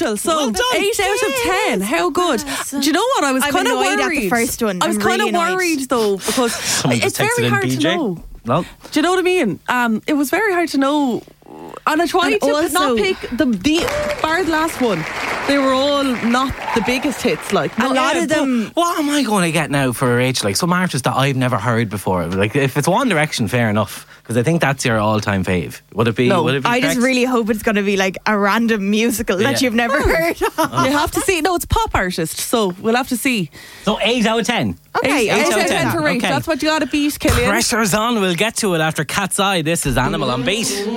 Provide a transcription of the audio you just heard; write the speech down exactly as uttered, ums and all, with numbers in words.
Rachel. So Well done. eight out of ten. How good? Do you know what? I was I'm kind of annoyed worried at the first one. I was I'm kind of really annoyed. worried though because Someone it's just texted very in hard B to J. know. No. Do you know what I mean? Um, it was very hard to know. And I tried And to also- not pick the, the bar the last one. They were all not the biggest hits. Like A not- lot yeah, of but- them. What am I going to get now for Rachel? Like some artists that I've never heard before. Like if it's One Direction, fair enough, because I think that's your all-time fave. Would it be? No, would it be I just Trex? really hope it's going to be like a random musical that Yeah. you've never heard of. You have to see. No, it's pop artist, so we'll have to see. So eight out of ten. Okay, eight, I'll eight take out of ten that. for Rachel. Okay. That's what you got to beat, Killian. Pressure's on. We'll get to it after Cat's Eye. This is Animal on Beat.